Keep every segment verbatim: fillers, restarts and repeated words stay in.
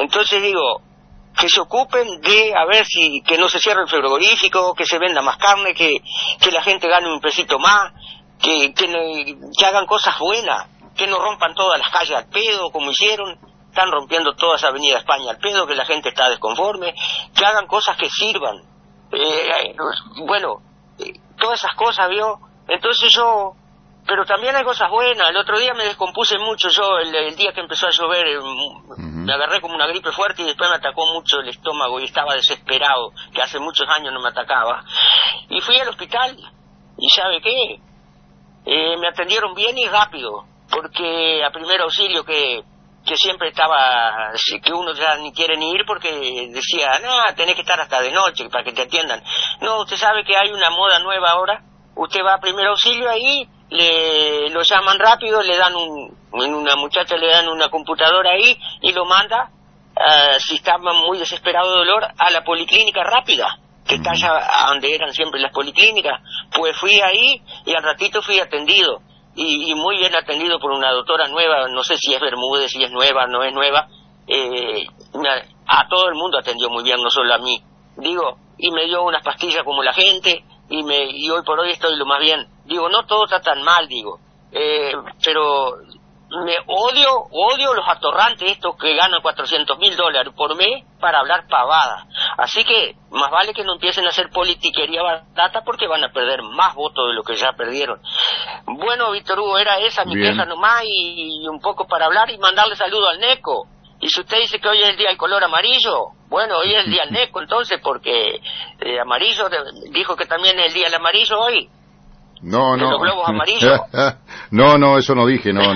Entonces digo, que se ocupen de a ver si que no se cierre el frigorífico, que se venda más carne, que, que la gente gane un pesito más, que, que, que hagan cosas buenas, que no rompan todas las calles al pedo como hicieron. Están rompiendo toda esa avenida España al pedo, que la gente está desconforme, que hagan cosas que sirvan. Eh, bueno, eh, todas esas cosas, ¿vio? Entonces yo... Pero también hay cosas buenas. El otro día me descompuse mucho yo, el, el día que empezó a llover, eh, uh-huh. me agarré como una gripe fuerte y después me atacó mucho el estómago y estaba desesperado, que hace muchos años no me atacaba. Y fui al hospital, y ¿sabe qué? Eh, me atendieron bien y rápido, porque a primer auxilio que... que siempre estaba, que uno ya ni quiere ni ir porque decía, no, tenés que estar hasta de noche para que te atiendan. No, usted sabe que hay una moda nueva ahora, usted va a primer auxilio ahí, le lo llaman rápido, le dan un, una muchacha le dan una computadora ahí y lo manda, uh, si está muy desesperado de dolor, a la policlínica rápida, que está allá donde eran siempre las policlínicas. Pues fui ahí y al ratito fui atendido. Y, y muy bien atendido por una doctora nueva, no sé si es Bermúdez, si es nueva, no es nueva, eh, a todo el mundo atendió muy bien, no solo a mí, digo, y me dio unas pastillas como la gente, y me y hoy por hoy estoy lo más bien, digo, no todo está tan mal, digo, eh, pero me odio, odio los atorrantes estos que ganan cuatrocientos mil dólares por mes para hablar pavadas. Así que más vale que no empiecen a hacer politiquería barata porque van a perder más votos de lo que ya perdieron. Bueno, Víctor Hugo, era esa mi queja nomás y, y un poco para hablar y mandarle saludo al Neco. Y si usted dice que hoy es el día del color amarillo, bueno, hoy es el día del Neco entonces, porque eh, amarillo, dijo que también es el día del amarillo hoy. No, no. Los globos amarillos. no, no, eso no dije, no, no.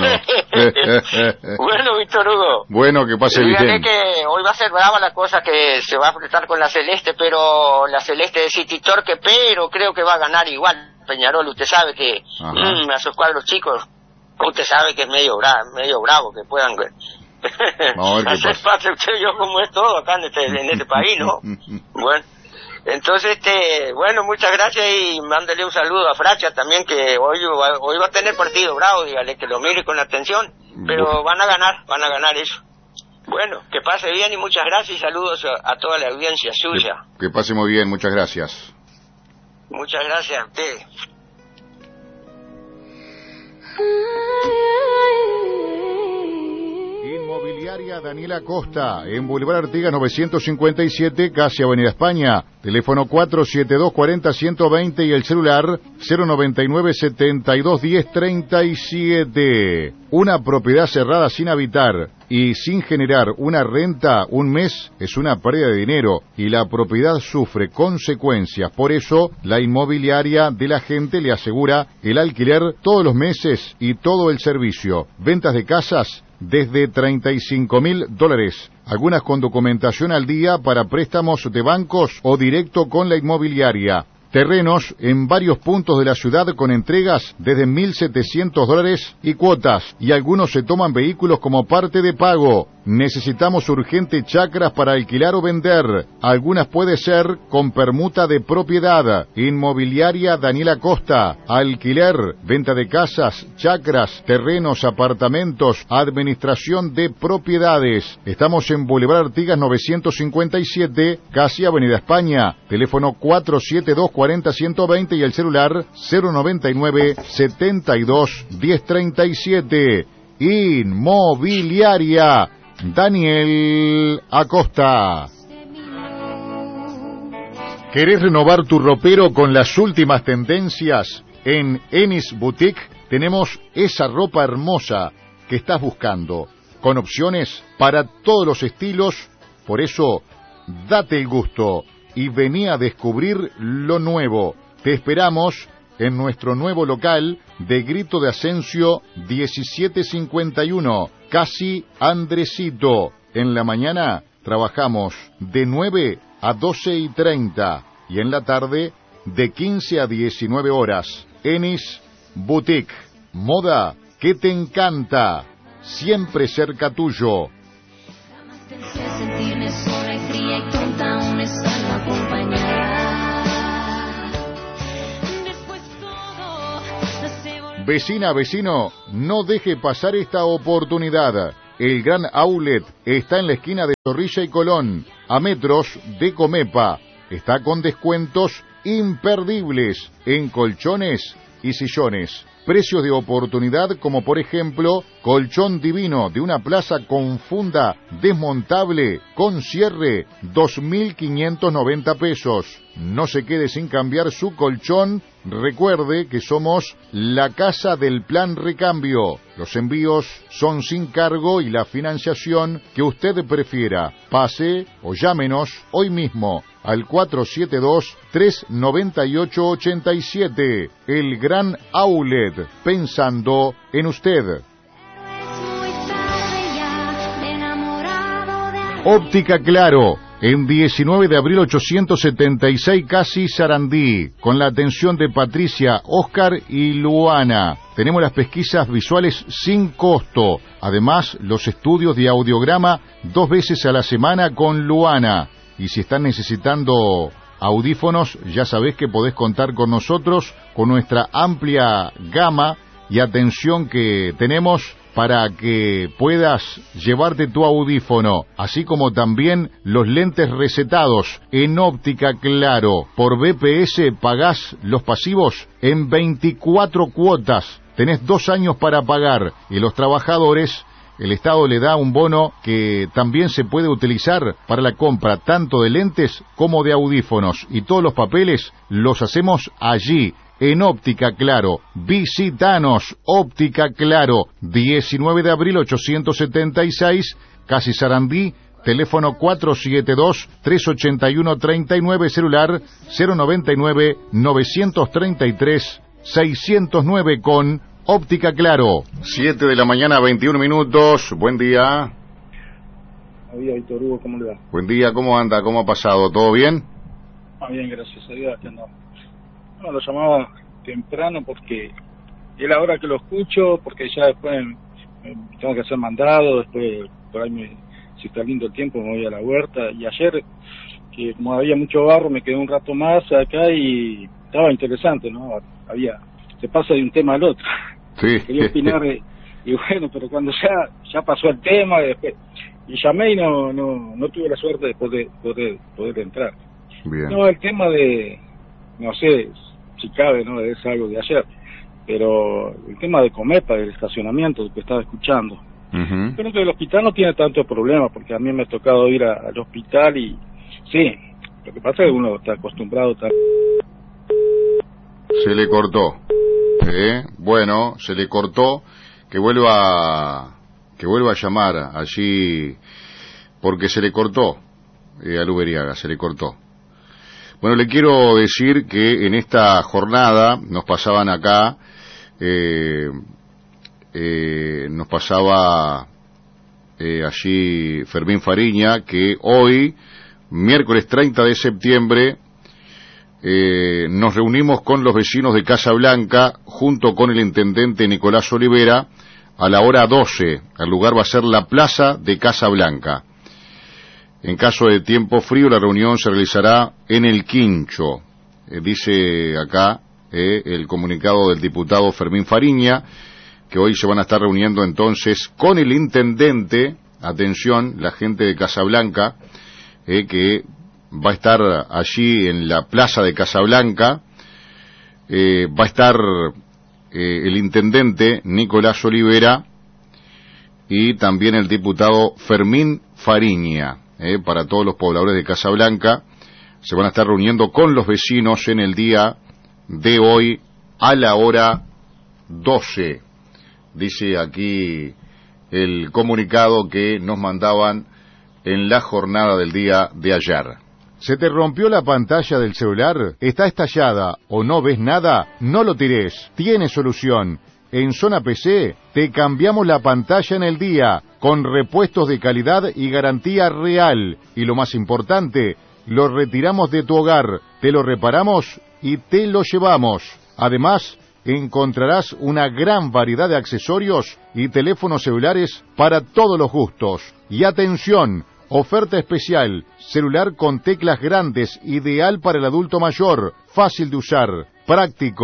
Bueno, Víctor Hugo. Bueno, que pase bien. Dígale que hoy va a ser brava la cosa, que se va a enfrentar con la Celeste, pero la Celeste de City Torque, pero creo que va a ganar igual. Peñarol, usted sabe que mmm, a sus cuadros chicos, usted sabe que es medio bravo, medio bravo que puedan hacer parte usted y yo como es todo acá en este, en este país, ¿no? Bueno. Entonces, este, bueno, muchas gracias y mándale un saludo a Fracha también, que hoy, hoy va a tener partido bravo, dígale que lo mire con atención, pero van a ganar, van a ganar eso. Bueno, que pase bien y muchas gracias y saludos a, a toda la audiencia suya. Que, que pase muy bien, muchas gracias. Muchas gracias a usted. Inmobiliaria Daniela Costa, en Boulevard Artigas novecientos cincuenta y siete, casi Avenida España. Teléfono cuatro siete dos, cuarenta, ciento veinte y el celular cero noventa y nueve, setenta y dos, diez, treinta y siete. Una propiedad cerrada sin habitar y sin generar una renta un mes es una pérdida de dinero y la propiedad sufre consecuencias. Por eso, la inmobiliaria de la gente le asegura el alquiler todos los meses y todo el servicio. Ventas de casas desde treinta y cinco mil dólares, algunas con documentación al día para préstamos de bancos o directo con la inmobiliaria. Terrenos en varios puntos de la ciudad con entregas desde mil setecientos dólares y cuotas, y algunos se toman vehículos como parte de pago. Necesitamos urgente chacras para alquilar o vender. Algunas puede ser con permuta de propiedad. Inmobiliaria Daniela Costa. Alquiler, venta de casas, chacras, terrenos, apartamentos, administración de propiedades. Estamos en Boulevard Artigas novecientos cincuenta y siete, casi Avenida España. Teléfono cuatro siete dos, cuarenta, ciento veinte y el celular cero noventa y nueve, setenta y dos, diez, treinta y siete. Inmobiliaria Daniel Acosta. ¿Querés renovar tu ropero con las últimas tendencias? En Enis Boutique tenemos esa ropa hermosa que estás buscando, con opciones para todos los estilos. Por eso, date el gusto y vení a descubrir lo nuevo. Te esperamos en nuestro nuevo local de Grito de Asensio diecisiete cincuenta y uno, casi Andresito. En la mañana trabajamos de nueve a doce y treinta y en la tarde de quince a diecinueve horas. Enis Boutique, moda que te encanta, siempre cerca tuyo. Vecina, vecino, no deje pasar esta oportunidad. el gran outlet está en la esquina de Zorrilla y Colón, a metros de Comepa. Está con descuentos imperdibles en colchones y sillones. Precios de oportunidad como por ejemplo, colchón divino de una plaza con funda desmontable con cierre, dos mil quinientos noventa pesos. No se quede sin cambiar su colchón. Recuerde que somos la casa del plan recambio. Los envíos son sin cargo y la financiación que usted prefiera. Pase o llámenos hoy mismo al cuatro siete dos, tres nueve ocho, ocho siete. El Gran Outlet, pensando en usted. Óptica Claro, en diecinueve de abril ochocientos setenta y seis, casi Sarandí, con la atención de Patricia, Oscar y Luana. Tenemos las pesquisas visuales sin costo, además los estudios de audiograma dos veces a la semana con Luana. Y si están necesitando audífonos, ya sabés que podés contar con nosotros, con nuestra amplia gama y atención que tenemos para que puedas llevarte tu audífono, así como también los lentes recetados en Óptica Claro. Por B P S pagás los pasivos en veinticuatro cuotas, tenés dos años para pagar, y los trabajadores, el Estado le da un bono que también se puede utilizar para la compra tanto de lentes como de audífonos, y todos los papeles los hacemos allí, en Óptica Claro. Visítanos, Óptica Claro, diecinueve de abril ochocientos setenta y seis, casi Sarandí, teléfono cuatro siete dos, tres ocho uno, tres nueve, celular cero noventa y nueve, novecientos treinta y tres, seiscientos nueve con Óptica Claro. siete de la mañana, veintiún minutos, buen día. Buen día, Víctor Hugo, ¿cómo le va? Buen día, ¿cómo anda? ¿Cómo ha pasado? ¿Todo bien? Ah, bien, gracias a Dios, aquí andamos. No, lo llamaba temprano porque es la hora que lo escucho, porque ya después eh, tengo que hacer mandado, después por ahí me, si está lindo el tiempo me voy a la huerta, y ayer, que como había mucho barro, me quedé un rato más acá y estaba interesante, ¿no? Había, se pasa de un tema al otro. Sí. Quería opinar, eh, y bueno, pero cuando ya ya pasó el tema, y después, y llamé y no, no, no tuve la suerte de poder, poder, poder entrar. Bien. No, el tema de, no sé si cabe, ¿no? Es algo de ayer, pero el tema de Comepa, del estacionamiento que estaba escuchando. Uh-huh. Creo que el hospital no tiene tanto problema, porque a mí me ha tocado ir a, al hospital y sí, lo que pasa es que uno está acostumbrado a... Se le cortó. ¿Eh? Bueno, se le cortó. Que vuelva, que vuelva a llamar allí, porque se le cortó eh, a Luberiaga, se le cortó. Bueno, le quiero decir que en esta jornada nos pasaban acá, eh, eh, nos pasaba eh, allí Fermín Fariña, que hoy, miércoles treinta de septiembre, eh, nos reunimos con los vecinos de Casa Blanca, junto con el intendente Nicolás Olivera, a la hora doce. El lugar va a ser la plaza de Casa Blanca. En caso de tiempo frío, la reunión se realizará en el Quincho. Eh, dice acá eh, el comunicado del diputado Fermín Fariña, que hoy se van a estar reuniendo entonces con el intendente, atención, la gente de Casablanca, eh, que va a estar allí en la plaza de Casablanca, eh, va a estar eh, el intendente Nicolás Olivera y también el diputado Fermín Fariña. Eh, para todos los pobladores de Casablanca, se van a estar reuniendo con los vecinos en el día de hoy a la hora doce. Dice aquí el comunicado que nos mandaban en la jornada del día de ayer. ¿Se te rompió la pantalla del celular? ¿Está estallada o no ves nada? No lo tires, tiene solución. En Zona P C te cambiamos la pantalla en el día, con repuestos de calidad y garantía real. Y lo más importante, lo retiramos de tu hogar, te lo reparamos y te lo llevamos. Además, encontrarás una gran variedad de accesorios y teléfonos celulares para todos los gustos. Y atención, oferta especial, celular con teclas grandes, ideal para el adulto mayor, fácil de usar, práctico.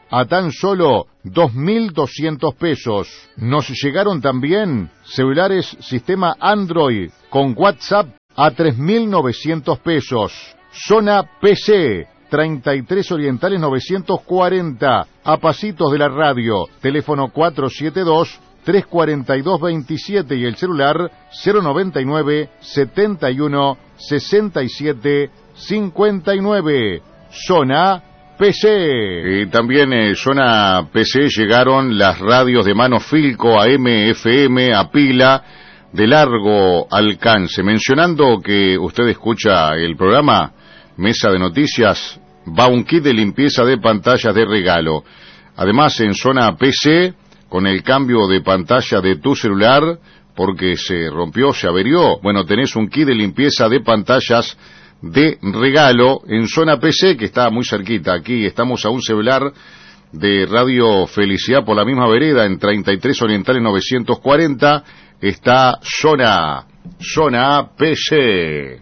a tan solo dos mil doscientos pesos. Nos llegaron también celulares sistema Android con WhatsApp a tres mil novecientos pesos. Zona P C, treinta y tres Orientales novecientos cuarenta, a pasitos de la radio. Teléfono cuatro siete dos, tres cuatro dos, dos siete y el celular cero noventa y nueve, setenta y uno, sesenta y siete, cincuenta y nueve. Zona P C. Y también en eh, Zona P C llegaron las radios de mano Filco, A M, F M, a pila, de largo alcance. Mencionando que usted escucha el programa Mesa de Noticias, va un kit de limpieza de pantallas de regalo. Además, en Zona P C, con el cambio de pantalla de tu celular, porque se rompió, se averió, bueno, tenés un kit de limpieza de pantallas de regalo en Zona P C, que está muy cerquita. Aquí estamos a un celular de Radio Felicidad por la misma vereda, en treinta y tres Orientales novecientos cuarenta, está Zona, Zona P C.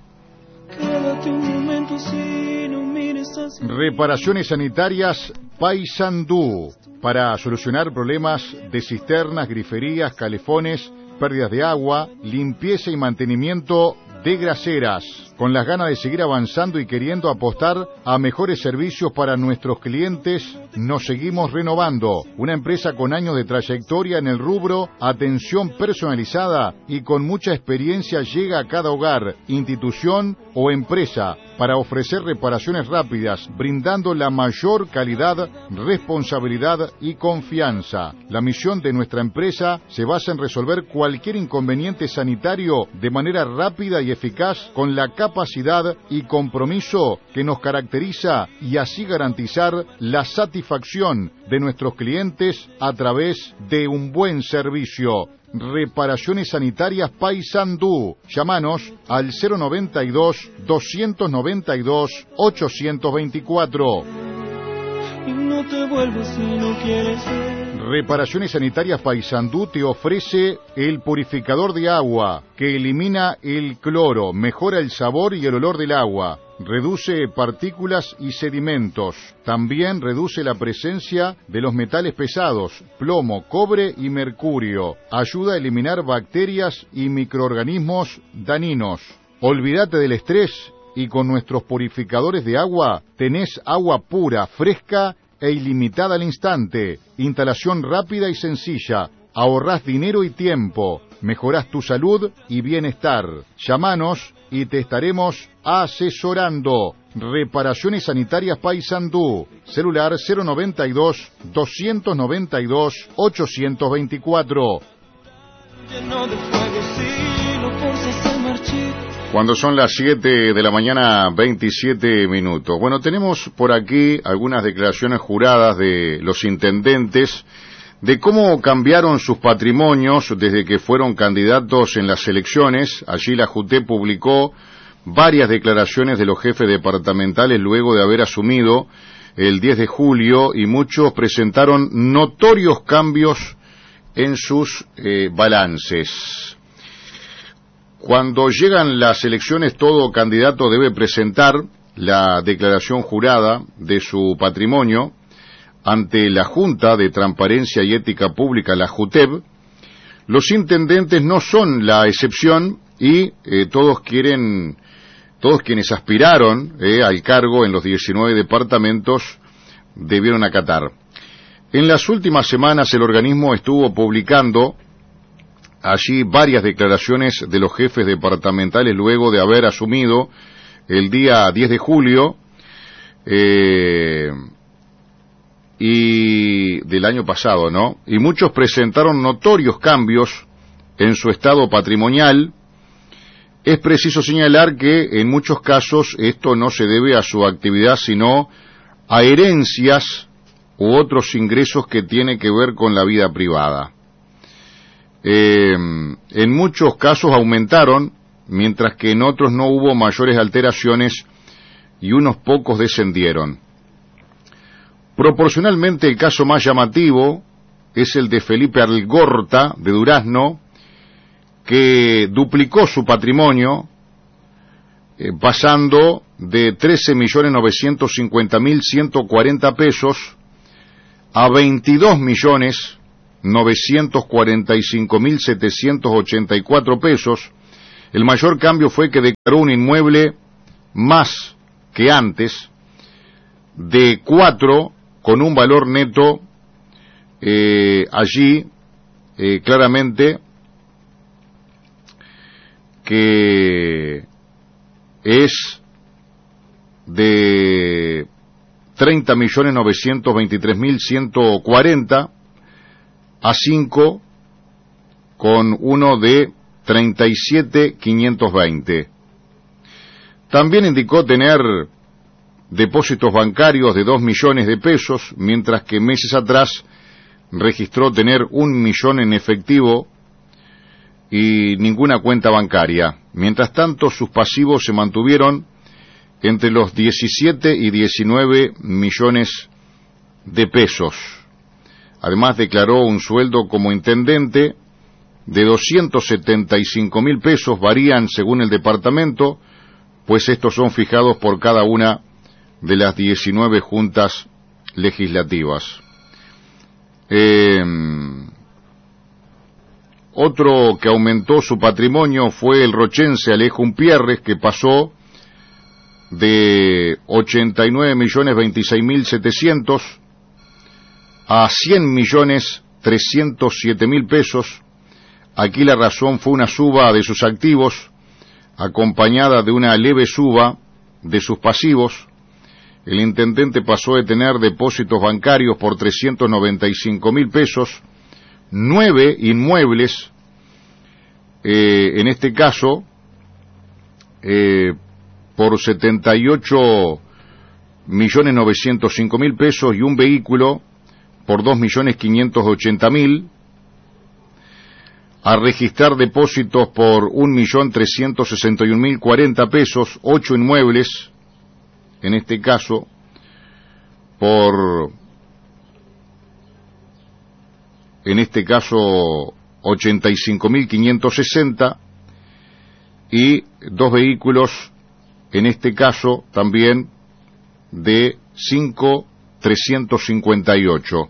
Reparaciones sanitarias Paysandú, para solucionar problemas de cisternas, griferías, calefones, pérdidas de agua, limpieza y mantenimiento de graseras, con las ganas de seguir avanzando y queriendo apostar a mejores servicios para nuestros clientes. Nos seguimos renovando. Una empresa con años de trayectoria en el rubro, atención personalizada y con mucha experiencia llega a cada hogar, institución o empresa para ofrecer reparaciones rápidas, brindando la mayor calidad, responsabilidad y confianza. La misión de nuestra empresa se basa en resolver cualquier inconveniente sanitario de manera rápida y eficaz, con la capacidad y compromiso que nos caracteriza, y así garantizar la satisfacción de nuestros clientes a través de un buen servicio. Reparaciones Sanitarias Paysandú. Llámanos al cero noventa y dos, doscientos noventa y dos, ochocientos veinticuatro. Y no te vuelvas si no quieres ser. Reparaciones Sanitarias Paysandú te ofrece el purificador de agua, que elimina el cloro, mejora el sabor y el olor del agua, reduce partículas y sedimentos. También reduce la presencia de los metales pesados, plomo, cobre y mercurio. Ayuda a eliminar bacterias y microorganismos dañinos. Olvídate del estrés y con nuestros purificadores de agua tenés agua pura, fresca e ilimitada al instante. Instalación rápida y sencilla. Ahorrás dinero y tiempo. Mejorás tu salud y bienestar. Llámanos y te estaremos asesorando. Reparaciones Sanitarias Paysandú. Celular cero noventa y dos, doscientos noventa y dos, ochocientos veinticuatro. Lleno de fuego, si lo forzas a marchar. Cuando son las siete de la mañana, veintisiete minutos. Bueno, tenemos por aquí algunas declaraciones juradas de los intendentes de cómo cambiaron sus patrimonios desde que fueron candidatos en las elecciones. Allí la JUTEP publicó varias declaraciones de los jefes departamentales luego de haber asumido el diez de julio, y muchos presentaron notorios cambios en sus eh, balances. Cuando llegan las elecciones, todo candidato debe presentar la declaración jurada de su patrimonio ante la Junta de Transparencia y Ética Pública, la JUTEP. Los intendentes no son la excepción y eh, todos quieren, todos quienes aspiraron eh, al cargo en los diecinueve departamentos debieron acatar. En las últimas semanas el organismo estuvo publicando allí varias declaraciones de los jefes departamentales luego de haber asumido el día diez de julio eh, y del año pasado, ¿no? Y muchos presentaron notorios cambios en su estado patrimonial. Es preciso señalar que en muchos casos esto no se debe a su actividad, sino a herencias u otros ingresos que tienen que ver con la vida privada. Eh, en muchos casos aumentaron, mientras que en otros no hubo mayores alteraciones y unos pocos descendieron. Proporcionalmente, el caso más llamativo es el de Felipe Algorta, de Durazno, que duplicó su patrimonio, eh, pasando de trece millones novecientos cincuenta mil ciento cuarenta pesos a veintidós millones novecientos cuarenta y cinco mil setecientos ochenta y cuatro pesos. El mayor cambio fue que declaró un inmueble más que antes, de cuatro, con un valor neto eh, allí eh, claramente que es de treinta millones novecientos veintitrés mil ciento cuarenta, a cinco con uno de treinta y siete mil quinientos veinte. También indicó tener depósitos bancarios de dos millones de pesos, mientras que meses atrás registró tener un millón en efectivo y ninguna cuenta bancaria. Mientras tanto, sus pasivos se mantuvieron entre los diecisiete y diecinueve millones de pesos. Además, declaró un sueldo como intendente de doscientos setenta y cinco mil pesos, varían según el departamento, pues estos son fijados por cada una de las diecinueve juntas legislativas. Eh, otro que aumentó su patrimonio fue el rochense Alejo Umpierres, que pasó de ochenta y nueve millones veintiséis mil setecientos a cien millones trescientos siete mil pesos. Aquí la razón fue una suba de sus activos, acompañada de una leve suba de sus pasivos. El intendente pasó de tener depósitos bancarios por trescientos noventa y cinco mil pesos, nueve inmuebles, eh, en este caso, eh, por setenta y ocho millones novecientos cinco mil pesos, y un vehículo por dos millones quinientos ochenta mil, a registrar depósitos por un millón trescientos sesenta y un mil cuarenta pesos, ocho inmuebles, en este caso, por, en este caso, ochenta y cinco mil quinientos sesenta, y dos vehículos, en este caso, también, de cinco mil trescientos cincuenta y ocho.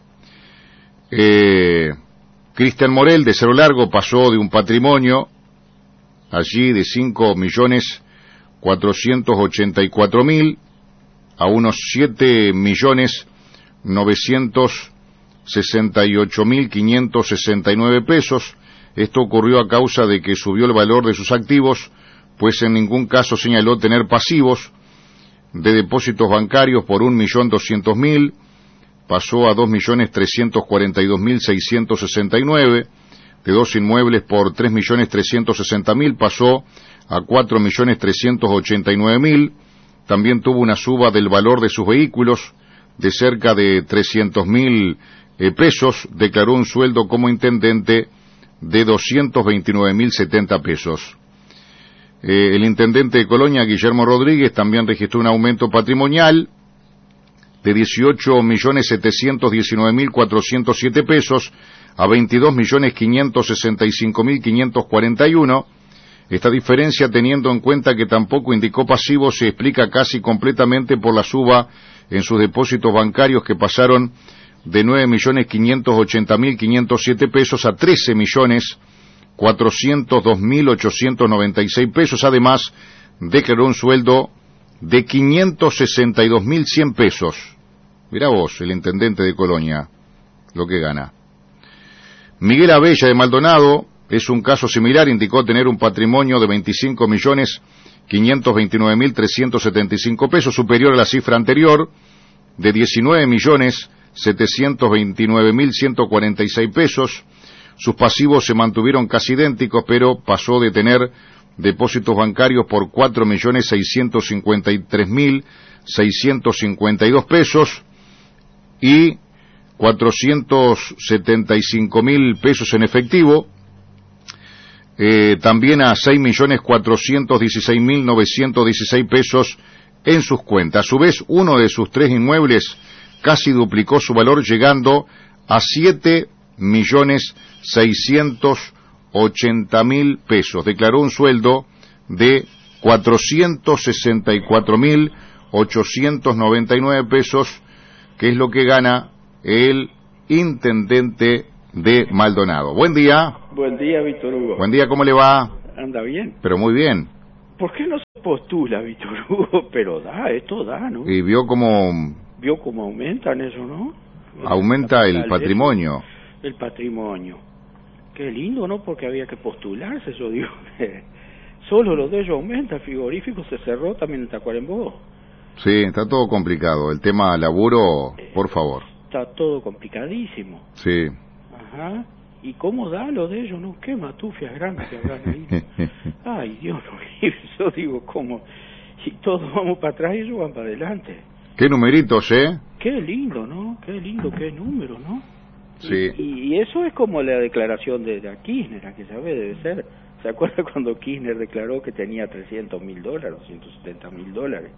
Eh, Cristian Morel, de Cerro Largo, pasó de un patrimonio, allí, de cinco millones cuatrocientos ochenta y cuatro mil, a unos siete millones novecientos sesenta y ocho mil quinientos sesenta y nueve pesos. Esto ocurrió a causa de que subió el valor de sus activos, pues en ningún caso señaló tener pasivos de depósitos bancarios por un millón doscientos mil, pasó a dos millones trescientos cuarenta y dos mil seiscientos sesenta y nueve, de dos inmuebles por tres millones trescientos sesenta mil, pasó a cuatro millones trescientos ochenta y nueve mil. También tuvo una suba del valor de sus vehículos de cerca de trescientos mil eh, pesos, declaró un sueldo como intendente de doscientos veintinueve mil setenta pesos. Eh, el intendente de Colonia, Guillermo Rodríguez, también registró un aumento patrimonial de dieciocho millones setecientos diecinueve mil cuatrocientos siete pesos a veintidós millones quinientos sesenta y cinco mil quinientos cuarenta y uno. Esta diferencia, teniendo en cuenta que tampoco indicó pasivos, se explica casi completamente por la suba en sus depósitos bancarios, que pasaron de nueve millones quinientos ochenta mil quinientos siete pesos a trece millones cuatrocientos dos mil ochocientos noventa y seis pesos. Además, declaró un sueldo de quinientos sesenta y dos mil cien pesos. Mirá vos, el intendente de Colonia, lo que gana. Miguel Abella, de Maldonado, es un caso similar. Indicó tener un patrimonio de veinticinco millones quinientos veintinueve mil trescientos setenta y cinco pesos, superior a la cifra anterior de diecinueve millones setecientos veintinueve mil ciento cuarenta y seis pesos. Sus pasivos se mantuvieron casi idénticos, pero pasó de tener depósitos bancarios por cuatro millones seiscientos cincuenta y tres mil seiscientos cincuenta y dos pesos y cuatrocientos setenta y cinco mil pesos en efectivo, eh, también a seis millones cuatrocientos dieciséis mil novecientos dieciséis pesos en sus cuentas. A su vez, uno de sus tres inmuebles casi duplicó su valor, llegando a siete millones seiscientos ochenta mil pesos. Declaró un sueldo de cuatrocientos sesenta y cuatro mil ochocientos noventa y nueve pesos, que es lo que gana el intendente de Maldonado. Buen día. Buen día, Víctor Hugo. Buen día, ¿cómo le va? ¿Anda bien? Pero muy bien. ¿Por qué no se postula, Víctor Hugo? Pero da, esto da, ¿no? Y vio cómo... Vio cómo aumentan eso, ¿no? Aumenta el patrimonio. El patrimonio. Qué lindo, ¿no? Porque había que postularse, yo digo que solo lo de ellos aumenta. El frigorífico se cerró también en Tacuarembó. Sí, está todo complicado. El tema laburo, por favor. Está todo complicadísimo. Sí. Ajá. ¿Y cómo da lo de ellos, no? Qué matufias grandes que habrán ahí. Ay, Dios mío, yo digo, ¿cómo? Si todos vamos para atrás y ellos van para adelante. Qué numeritos, ¿eh? Qué lindo, ¿no? Qué lindo, qué número, ¿no? Sí. Y, y, y eso es como la declaración de, de Kirchner, que sabe, debe ser. ¿Se acuerda cuando Kirchner declaró que tenía trescientos mil dólares, ciento setenta mil dólares?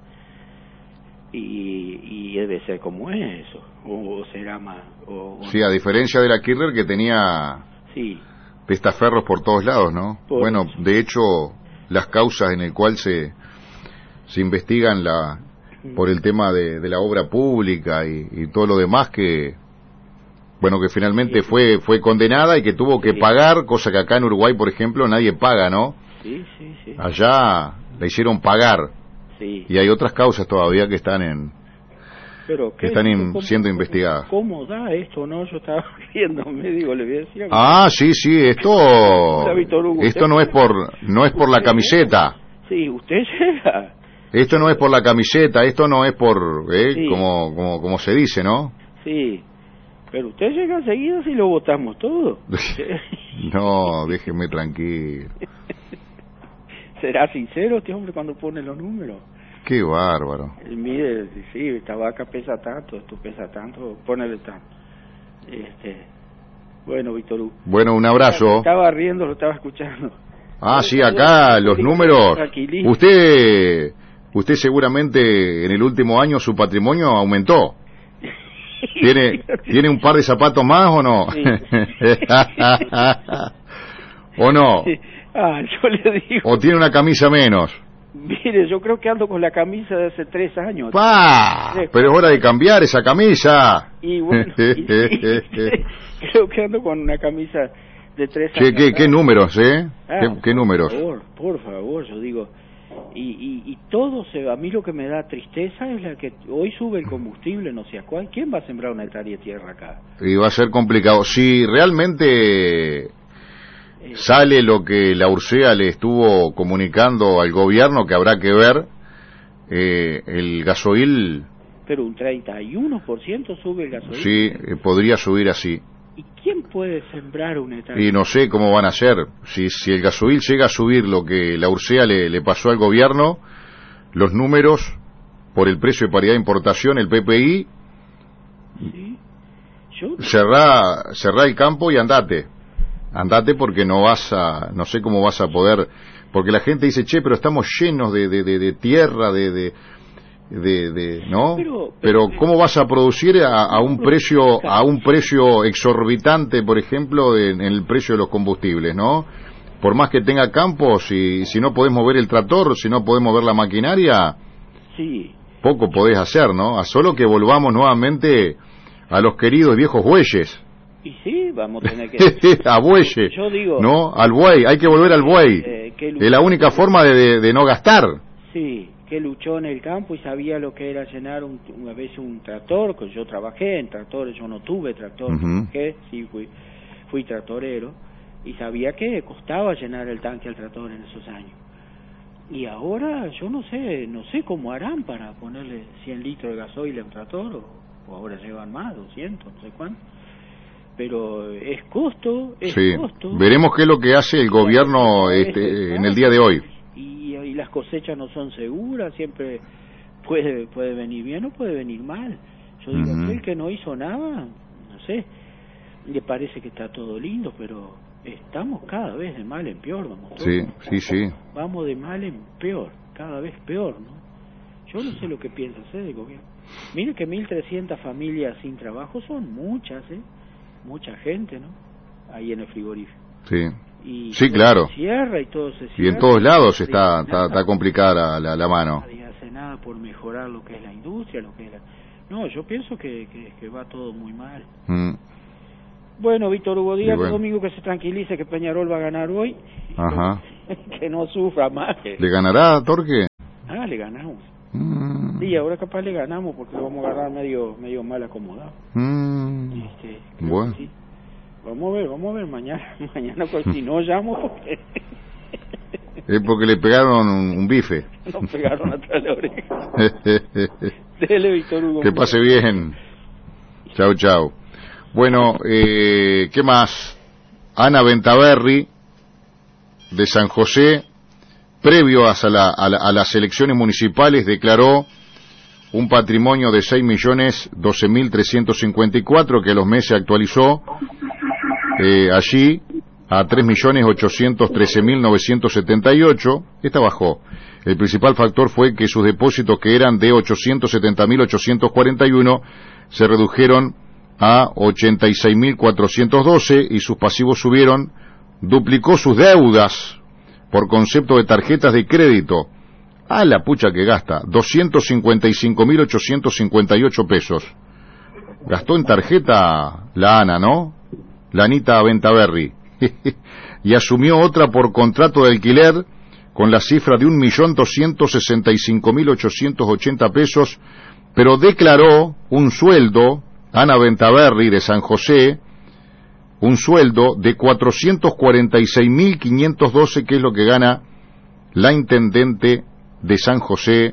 Y, y debe ser como es eso, o, o será más... O, sí, a diferencia de la Kirchner que tenía sí. testaferros por todos lados, ¿no? Por bueno, eso. De hecho, las causas en el cual se, se investigan la por el tema de, de la obra pública y, y todo lo demás que... Bueno, que finalmente sí, fue fue condenada y que tuvo que sí. pagar, cosa que acá en Uruguay, por ejemplo, nadie paga, ¿no? Sí, sí, sí. Allá la hicieron pagar. Sí. Y hay otras causas todavía que están en Pero que están in, ¿cómo, siendo cómo, investigadas. ¿Cómo da esto, no? Yo estaba viéndome, digo, le voy a decir... Ah, sí, sí, esto Hola, Víctor Hugo, esto no es por no es por la camiseta. Sí, usted llega. Esto no es por la camiseta, esto no es por eh, Sí. como como como se dice, ¿no? Sí. Pero usted llega enseguida si lo votamos todo. No, déjeme tranquilo. ¿Será sincero este hombre cuando pone los números? Qué bárbaro. Él mide, sí, esta vaca pesa tanto, esto pesa tanto, ponele tanto. Este, bueno, Víctor Hugo. Bueno, un abrazo. Estaba riendo, lo estaba escuchando. Ah, sí, acá los números. Tranquilito. Usted usted seguramente en el último año su patrimonio aumentó. ¿Tiene tiene un par de zapatos más o no? Sí. ¿O no? Ah, yo le digo. ¿O tiene una camisa menos? Mire, yo creo que ando con la camisa de hace tres años. ¡Pah! Pero es hora de cambiar esa camisa. Y bueno, y, y, creo que ando con una camisa de tres ¿Qué, años. qué, ¿Qué números, eh? Ah, ¿Qué, qué números? Por favor, por favor, yo digo. Y, y, y todo se va. A mí lo que me da tristeza es la que hoy sube el combustible, no sé a cuál. ¿Quién va a sembrar una hectárea de tierra acá? Y va a ser complicado. Si realmente sale lo que la Ursea le estuvo comunicando al gobierno, que habrá que ver, eh, el gasoil... Pero un treinta y uno por ciento sube el gasoil. Sí, eh, podría subir así. ¿Y quién puede sembrar una hectárea? Y no sé cómo van a hacer. Si, si el gasoil llega a subir lo que la Ursea le, le pasó al gobierno, los números, por el precio de paridad de importación, el P P I, ¿Sí? Yo... cerrá, cerrá el campo y andate. Andate porque no vas a, no sé cómo vas a poder, porque la gente dice, che, pero estamos llenos de, de, de, de tierra, de, de, de, de ¿no? Pero, pero, pero ¿cómo vas a producir a, a un precio, a un precio exorbitante, por ejemplo, de, en el precio de los combustibles, ¿no? Por más que tenga campos, si, si no podés mover el tractor, si no podés mover la maquinaria, sí. poco podés hacer, ¿no? A solo que volvamos nuevamente a los queridos viejos bueyes. Y sí, vamos a tener que... a bueyes, Yo digo... ¿no? Al buey, hay que volver al buey. Eh, que es la única forma de, de, de no gastar. Sí, que luchó en el campo y sabía lo que era llenar un, una vez un tractor, que yo trabajé en tractores, yo no tuve tractor, Uh-huh. trabajé, sí fui, fui tractorero, y sabía que costaba llenar el tanque al tractor en esos años. Y ahora yo no sé, no sé cómo harán para ponerle cien litros de gasoil a un tractor, o, o ahora llevan más, doscientos, no sé cuánto. Pero es costo, es sí. costo. Veremos qué es lo que hace el gobierno este, en el día de hoy. Y, y las cosechas no son seguras, siempre puede puede venir bien o puede venir mal. Yo digo, Uh-huh. aquel que no hizo nada, no sé, le parece que está todo lindo, pero estamos cada vez de mal en peor, vamos todos. Sí, sí, sí. Vamos de mal en peor, cada vez peor, ¿no? Yo no sé lo que piensa hacer el gobierno. Mire que mil trescientas familias sin trabajo son muchas, ¿eh? Mucha gente, ¿no? Ahí en el frigorífico. Sí, Y sí, todo claro. se cierra y todo se cierra. Y en todos lados está, Nadie está, está complicada la, la, la mano. Nadie hace nada por mejorar lo que es la industria, lo que es la... No, yo pienso que, que, que va todo muy mal. Mm. Bueno, Víctor Hugo Díaz, bueno. el domingo que se tranquilice, que Peñarol va a ganar hoy. Ajá. Que no sufra más. ¿Le ganará Torque? Ah, le ganamos. Mm. Sí, ahora capaz le ganamos porque lo vamos a agarrar medio medio mal acomodado. Mm. Este, creo Bueno. que sí. Vamos a ver, vamos a ver mañana. Mañana, pues, si no llamo, porque Es porque le pegaron un, un bife. nos pegaron atrás de la oreja. Dele, Víctor Hugo. Que pase bien. Chau, chau. Bueno, eh, ¿qué más? Ana Ventaverri, de San José, previo a, la, a, la, a las elecciones municipales, declaró un patrimonio de seis millones doce mil trescientos cincuenta y cuatro, que a los meses actualizó eh, allí a tres millones ochocientos trece mil novecientos setenta y ocho. Esta bajó. El principal factor fue que sus depósitos, que eran de ochocientos setenta mil ochocientos cuarenta y uno, se redujeron a ochenta y seis mil cuatrocientos doce y sus pasivos subieron. Duplicó sus deudas por concepto de tarjetas de crédito. Ah, la pucha que gasta, doscientos cincuenta y cinco mil ochocientos cincuenta y ocho pesos. Gastó en tarjeta la Ana, ¿no? La Anita Ventaverri. Y asumió otra por contrato de alquiler con la cifra de un millón doscientos sesenta y cinco mil ochocientos ochenta pesos, pero declaró un sueldo, Ana Ventaverri de San José, un sueldo de cuatrocientos cuarenta y seis mil quinientos doce, que es lo que gana la intendente de San José,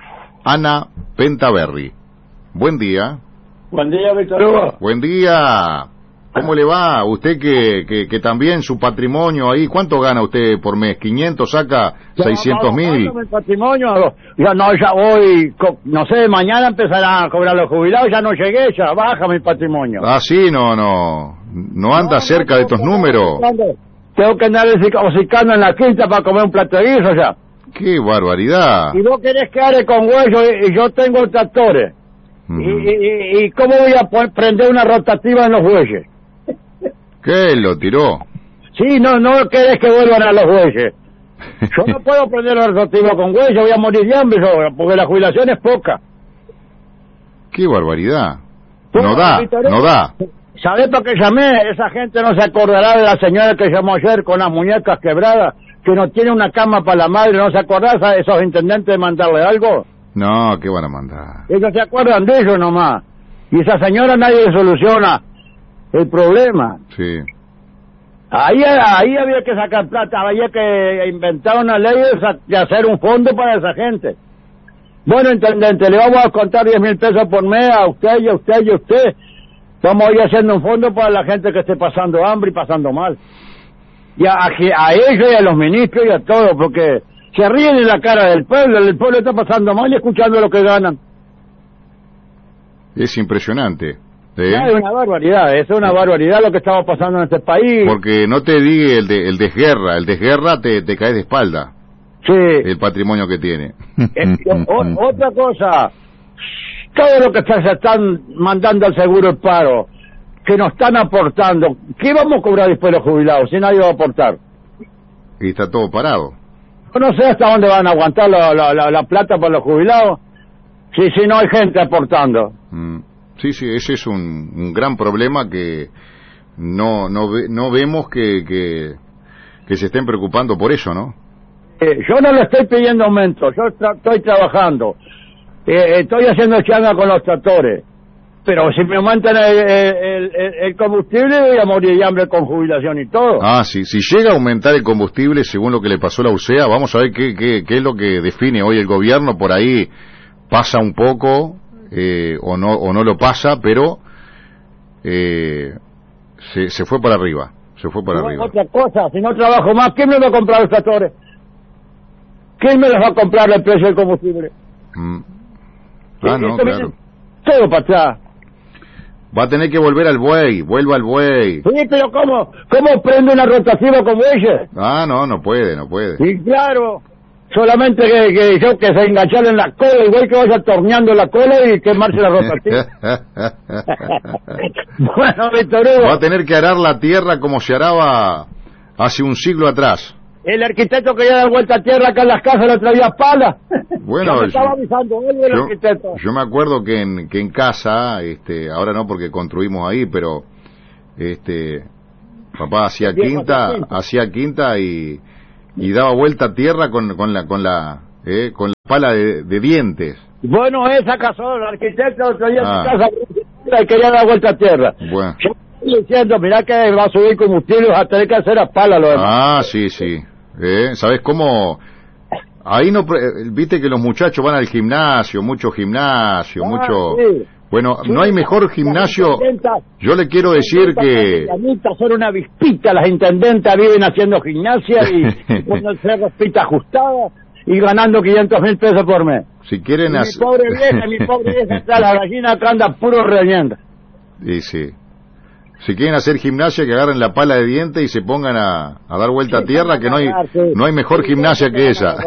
Ana Ventaverri. Buen día. Buen día, Víctor Hugo. Buen día. ¿Cómo le va? Usted que, que, que también su patrimonio ahí, ¿cuánto gana usted por mes? ¿quinientos saca? ¿seiscientos mil? Mi patrimonio, ya no, ya hoy, no sé, mañana empezarán a cobrar los jubilados, ya no llegué, ya baja mi patrimonio. Ah, sí, no, no, no anda no, cerca no, de estos números. Tengo que andar hocicando en la quinta para comer un plato de guiso ya. ¡Qué barbaridad! Y vos querés que hable con hueso y, y yo tengo tractores. Mm. Y, y, ¿Y cómo voy a poner, prender una rotativa en los bueyes? ¿Qué? ¿Lo tiró? Sí, no, no querés que vuelvan a los bueyes. Yo no puedo prender la rotativa con bueyes, voy a morir de hambre, yo, porque la jubilación es poca. ¡Qué barbaridad! No da, no da. ¿Sabés para qué llamé? Esa gente no se acordará de la señora que llamó ayer con las muñecas quebradas, que no tiene una cama para la madre, ¿no se acordás a esos intendentes de mandarle algo? No, ¿qué van a mandar? Ellos se acuerdan de ellos nomás. Y esa señora nadie le soluciona el problema. Sí. Ahí, ahí había que sacar plata, había que inventar una ley de hacer un fondo para esa gente. Bueno, intendente, le vamos a contar diez mil pesos por mes a usted y a usted y a usted. Vamos a ir haciendo un fondo para la gente que esté pasando hambre y pasando mal. Y a, a, a ellos y a los ministros y a todos, porque se ríen en la cara del pueblo, el pueblo está pasando mal y escuchando lo que ganan. Es impresionante. ¿Sí? Es una barbaridad, es una barbaridad lo que estamos pasando en este país. Porque no te diga el, de, el desguerra, el desguerra te, te cae de espalda. Sí. El patrimonio que tiene. Eh, o, otra cosa, todo lo que se están mandando al seguro el paro, que nos están aportando, ¿qué vamos a cobrar después los jubilados si nadie va a aportar? Y está todo parado. Yo no sé hasta dónde van a aguantar la, la, la, la plata para los jubilados si, si no hay gente aportando. Mm. Sí, sí, ese es un, un gran problema que no no, ve, no vemos que, que, que se estén preocupando por eso, ¿no? Eh, yo no le estoy pidiendo aumento, yo tra estoy trabajando, eh, estoy haciendo changa con los tractores, pero si me aumentan el, el, el, el combustible voy a morir de hambre con jubilación y todo. Ah, sí, si llega a aumentar el combustible según lo que le pasó a la U C E A, vamos a ver qué, qué, qué es lo que define hoy el gobierno, por ahí pasa un poco... Eh, o no o no lo pasa, pero eh, se, se fue para arriba, se fue para no, arriba. Otra cosa, si no trabajo más, ¿quién me va a comprar los tractores? ¿Quién me los va a comprar el precio del combustible? Mm. Ah, no, claro. Todo para atrás. Va a tener que volver al buey, vuelva al buey. Sí, pero ¿cómo, cómo prende una rotativa como ella? Ah, no, no puede, no puede. Sí, claro. Solamente que, que yo que se enganchara en la cola, igual que vaya torneando la cola y quemarse la rotativa. Bueno, Víctor Hugo, va a tener que arar la tierra como se araba hace un siglo atrás. El arquitecto que ya da vuelta a tierra acá en las casas le traía pala. Bueno, yo me estaba avisando hoy el yo, arquitecto. yo me acuerdo que en, que en casa, este, ahora no porque construimos ahí, pero este, papá hacía quinta, hacía quinta y, y daba vuelta a tierra con, con la, con la, eh, con la pala de, de dientes. Bueno, esa casó el arquitecto otro día Ah. en mi casa y quería dar vuelta a tierra. Bueno. Yo estoy diciendo, mirá que va a subir combustible, vas a tener que hacer a pala lo demás. Ah, sí, sí. ¿Eh? ¿Sabes cómo? Ahí no, pre- viste que los muchachos van al gimnasio, mucho gimnasio, Ah, mucho... sí. Bueno, Sí, no hay mejor las gimnasio... intendentas- Yo le quiero decir que... Las son una vispita, las intendentas viven haciendo gimnasia y con el cerro pita ajustada y ganando quinientos mil pesos por mes. Si quieren Y mi hacer... pobre vieja, mi pobre vieja, está la gallina que anda puro reñendo. Y sí. Si quieren hacer gimnasia, que agarren la pala de diente y se pongan a, a dar vuelta a tierra, que no hay, no hay mejor gimnasia que esa.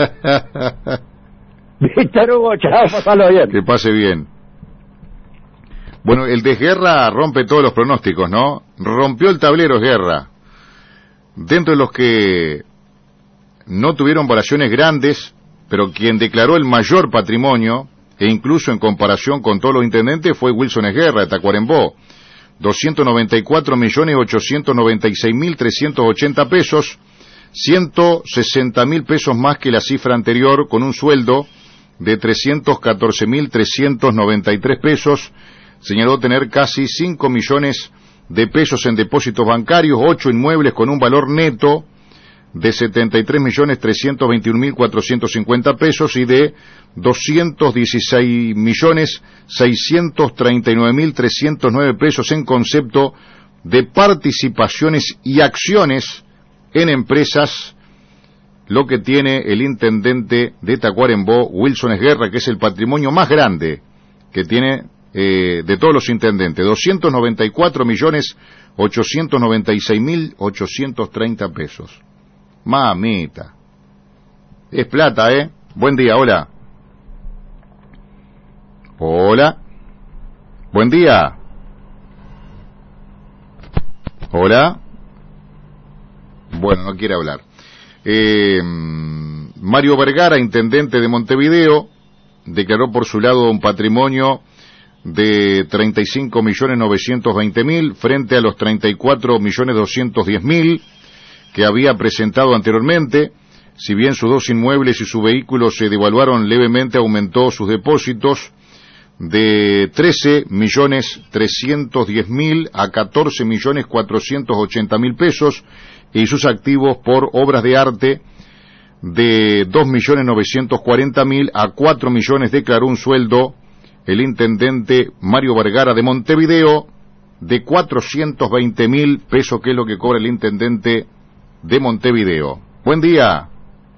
Víctor Hugo, chao, pasalo bien. Que pase bien. Bueno, el de Guerra rompe todos los pronósticos, ¿no? Rompió el tablero Guerra. Dentro de los que no tuvieron variaciones grandes, pero quien declaró el mayor patrimonio, e incluso en comparación con todos los intendentes, fue Wilson Esguerra de Tacuarembó. doscientos noventa y cuatro millones ochocientos noventa y seis mil trescientos ochenta pesos, ciento sesenta mil pesos más que la cifra anterior, con un sueldo de trescientos catorce mil trescientos noventa y tres pesos. Señaló tener casi cinco millones de pesos en depósitos bancarios, ocho inmuebles con un valor neto de setenta y tres millones trescientos veintiún mil cuatrocientos cincuenta pesos y de doscientos dieciséis millones seiscientos treinta y nueve mil trescientos nueve pesos en concepto de participaciones y acciones en empresas, lo que tiene el intendente de Tacuarembó, Wilson Esguerra, que es el patrimonio más grande que tiene eh, de todos los intendentes, doscientos noventa y cuatro millones ochocientos noventa y seis mil ochocientos treinta pesos. Mamita. Es plata, ¿eh? Buen día, hola. Hola. Buen día. Hola. Bueno, no quiere hablar. Eh, Mario Vergara, intendente de Montevideo, declaró por su lado un patrimonio de treinta y cinco millones novecientos veinte mil frente a los treinta y cuatro millones doscientos diez mil que había presentado anteriormente. Si bien sus dos inmuebles y su vehículo se devaluaron levemente, aumentó sus depósitos de trece millones trescientos diez mil a catorce millones cuatrocientos ochenta mil pesos y sus activos por obras de arte de dos millones novecientos cuarenta mil a cuatro millones. Declaró un sueldo el intendente Mario Vergara de Montevideo de cuatrocientos veinte mil pesos, que es lo que cobra el intendente de Montevideo. Buen día.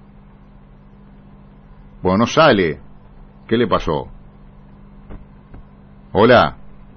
Bueno, no sale. ¿Qué le pasó? Hola.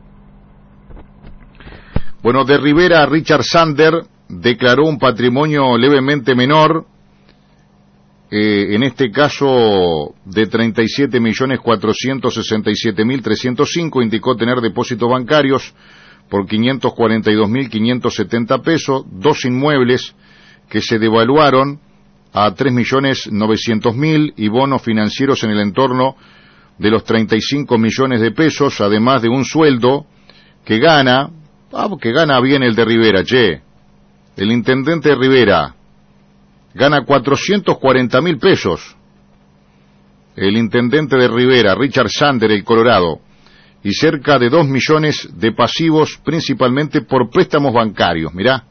Bueno, de Rivera, Richard Sander declaró un patrimonio levemente menor, eh, en este caso de treinta y siete millones cuatrocientos sesenta y siete mil trescientos cinco, indicó tener depósitos bancarios por quinientos cuarenta y dos mil quinientos setenta pesos, dos inmuebles que se devaluaron a tres millones novecientos mil y bonos financieros en el entorno de los treinta y cinco millones de pesos, además de un sueldo que gana, ah, que gana bien el de Rivera, che. El intendente de Rivera gana cuatrocientos cuarenta mil pesos. El intendente de Rivera, Richard Sander, el Colorado, y cerca de dos millones de pasivos, principalmente por préstamos bancarios, mirá.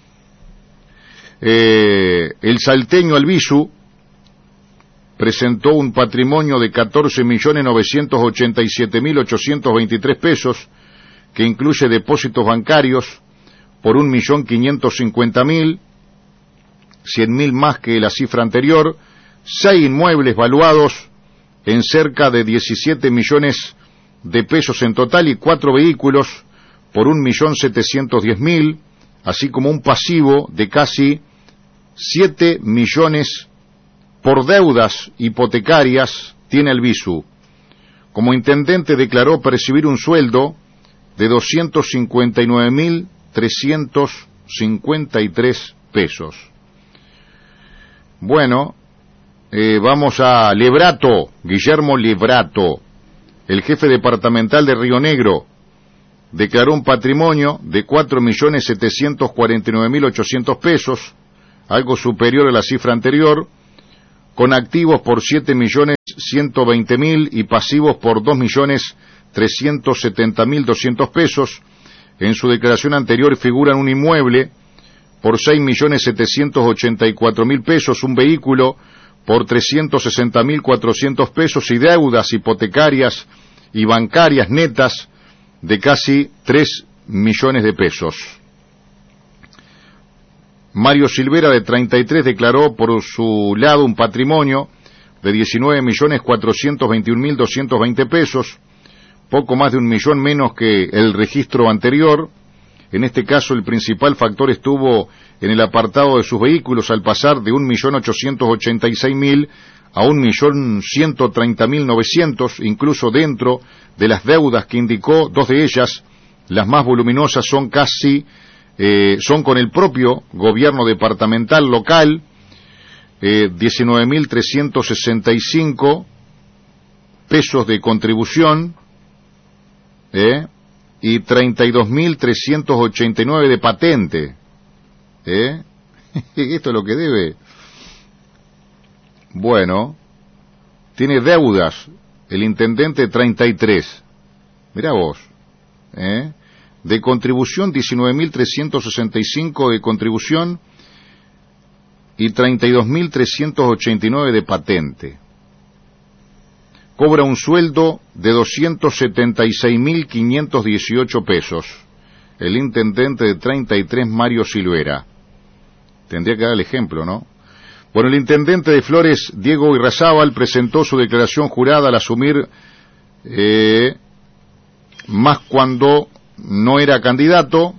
Eh, el salteño Albizu presentó un patrimonio de catorce millones novecientos ochenta y siete mil ochocientos veintitrés pesos, que incluye depósitos bancarios por un millón quinientos cincuenta mil, cien mil más que la cifra anterior, seis inmuebles valuados en cerca de diecisiete millones de pesos en total y cuatro vehículos por un millón setecientos diez mil, así como un pasivo de casi siete millones por deudas hipotecarias tiene Albizu. Como intendente declaró percibir un sueldo de doscientos cincuenta y nueve mil trescientos cincuenta y tres pesos. Bueno, eh, vamos a Lebrato, Guillermo Lebrato, el jefe departamental de Río Negro, declaró un patrimonio de cuatro millones setecientos cuarenta y nueve mil ochocientos pesos, algo superior a la cifra anterior, con activos por siete millones ciento veinte mil y pasivos por dos millones trescientos setenta mil doscientos pesos. En su declaración anterior figuran un inmueble por seis millones setecientos ochenta y cuatro mil pesos, un vehículo por trescientos sesenta mil cuatrocientos pesos y deudas hipotecarias y bancarias netas de casi tres millones de pesos. Mario Silvera, de treinta y tres, declaró por su lado un patrimonio de diecinueve millones cuatrocientos veintiún mil doscientos veinte pesos, poco más de un millón menos que el registro anterior. En este caso, el principal factor estuvo en el apartado de sus vehículos, al pasar de un millón ochocientos ochenta y seis mil a un millón ciento treinta mil novecientos, incluso dentro de las deudas que indicó, dos de ellas, las más voluminosas, son casi, eh, son con el propio gobierno departamental local, eh, diecinueve mil trescientos sesenta y cinco pesos de contribución, eh, y treinta y dos mil trescientos ochenta y nueve de patente, eh, esto es lo que debe. Bueno, tiene deudas el intendente treinta y tres, mirá vos, ¿eh? De contribución diecinueve mil trescientos sesenta y cinco de contribución y treinta y dos mil trescientos ochenta y nueve de patente. Cobra un sueldo de doscientos setenta y seis mil quinientos dieciocho pesos, el intendente de treinta y tres, Mario Silvera. Tendría que dar el ejemplo, ¿no? Bueno, el intendente de Flores, Diego Irrazábal, presentó su declaración jurada al asumir, eh, más cuando no era candidato.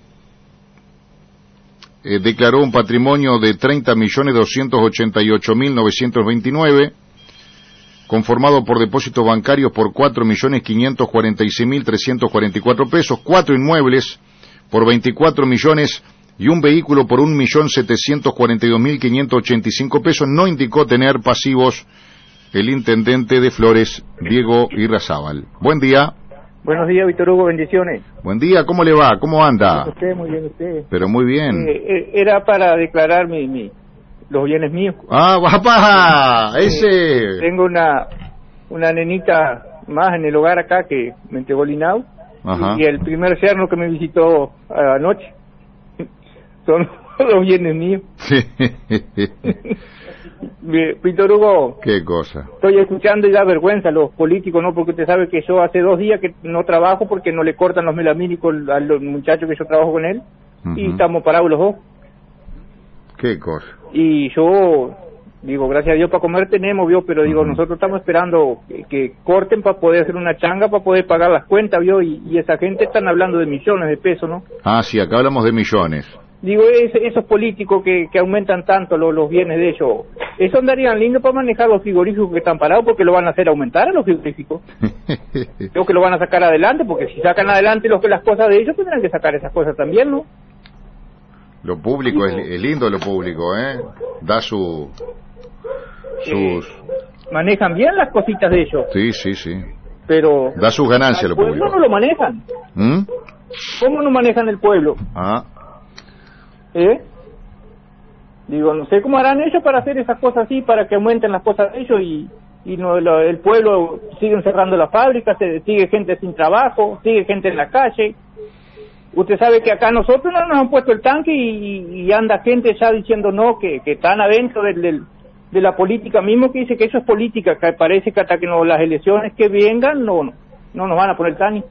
Eh, declaró un patrimonio de treinta millones doscientos ochenta y ocho mil novecientos veintinueve, conformado por depósitos bancarios por cuatro millones quinientos cuarenta y seis mil trescientos cuarenta y cuatro pesos, cuatro inmuebles por veinticuatro millones y un vehículo por un millón setecientos cuarenta y dos mil quinientos ochenta y cinco pesos. No indicó tener pasivos el intendente de Flores, Diego Irrazábal. Buen día. Buenos días, Víctor Hugo, bendiciones. Buen día, ¿cómo le va? ¿Cómo anda? Bien, usted, muy bien, usted. Pero muy bien. Eh, eh, era para declarar mi, mi, los bienes míos. Ah, papá, ese. Eh, tengo una, una nenita más en el hogar acá que me entregó el INAU. Ajá. Y el primer yerno que me visitó anoche. Son los bienes míos. Víctor Hugo, ¿qué cosa? Estoy escuchando y da vergüenza a los políticos, ¿no? Porque usted sabe que yo hace dos días que no trabajo porque no le cortan los melamínicos a los muchachos que yo trabajo con él. Uh-huh. Y estamos parados los dos. ¿Qué cosa? Y yo digo, gracias a Dios para comer tenemos, ¿vio? Pero digo, uh-huh. nosotros estamos esperando que, que corten para poder hacer una changa, para poder pagar las cuentas, ¿vio? Y, y esa gente están hablando de millones de pesos, ¿no? Ah, sí, acá hablamos de millones. Digo, es, esos políticos que, que aumentan tanto los, los bienes de ellos, eso andarían lindo para manejar los frigoríficos que están parados, porque lo van a hacer aumentar a los frigoríficos. Creo que lo van a sacar adelante, porque si sacan adelante los, las cosas de ellos, tendrán que sacar esas cosas también, ¿no? Lo público es, es lindo, lo público, ¿eh? Da su... sus... Eh, manejan bien las cositas de ellos. Sí, sí, sí. Pero... da sus ganancias lo público. ¿Cómo no lo manejan? ¿Mm? ¿Cómo no manejan el pueblo? Ah... ¿Eh? Digo, no sé cómo harán ellos para hacer esas cosas así, para que aumenten las cosas de ellos y, y no, lo, el pueblo sigue cerrando las fábricas, se, sigue gente sin trabajo, sigue gente en la calle. Usted sabe que acá nosotros no nos han puesto el tanque y, y anda gente ya diciendo no, que, que están adentro del, del, de la política mismo, que dice que eso es política, que parece que hasta que no, las elecciones que vengan no, no, no nos van a poner TANI.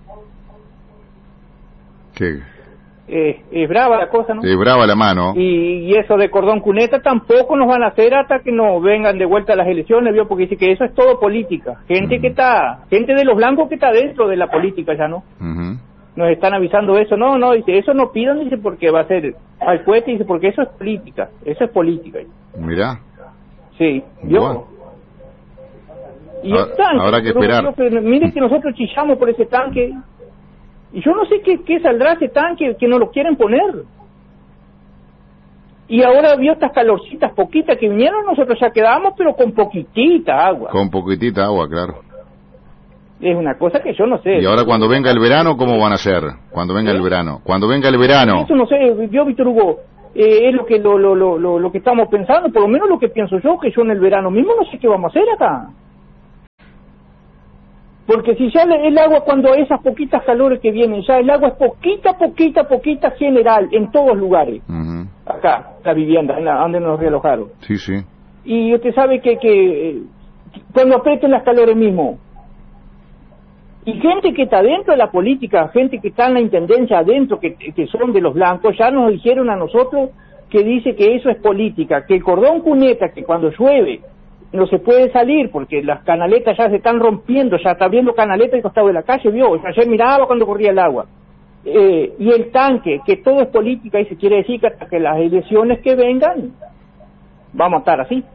¿Qué? Eh, es brava la cosa, ¿no? Es brava la mano. Y, y eso de cordón cuneta tampoco nos van a hacer hasta que nos vengan de vuelta las elecciones, ¿vio? Porque dice que eso es todo política. Gente uh-huh. que está, gente de los blancos que está dentro de la política ya, ¿no? Uh-huh. Nos están avisando eso. No, no, dice, eso no pidan, dice, porque va a ser al fuerte, dice, porque eso es política. Eso es política. Mirá. Sí, ¿vio? Bueno. Y el tanque, habrá que esperar. Pero, mire que nosotros chillamos por ese tanque. Y yo no sé qué, qué saldrá ese tanque que no lo quieren poner. Y ahora vio estas calorcitas poquitas que vinieron, nosotros ya quedamos, pero con poquitita agua. Con poquitita agua, claro. Es una cosa que yo no sé. Y ahora cuando venga el verano, ¿cómo van a hacer? Cuando venga el verano. Cuando venga el verano. Eso no sé, yo, Víctor Hugo, eh, es lo que lo, lo, lo, lo, lo que estamos pensando, por lo menos lo que pienso yo, que yo en el verano mismo no sé qué vamos a hacer acá. Porque si ya el agua, cuando esas poquitas calores que vienen, ya el agua es poquita, poquita, poquita general, en todos lugares. Uh-huh. Acá, la vivienda, en la, donde nos realojaron. Sí, sí. Y usted sabe que, que cuando aprieten las calores mismo, y gente que está dentro de la política, gente que está en la intendencia adentro, que, que son de los blancos, ya nos dijeron a nosotros que dice que eso es política, que el cordón cuneta, que cuando llueve no se puede salir porque las canaletas ya se están rompiendo, ya está viendo canaletas al costado de la calle, vio, ayer miraba cuando corría el agua, eh, y el tanque, que todo es política, y se quiere decir que hasta que las elecciones que vengan vamos a estar así.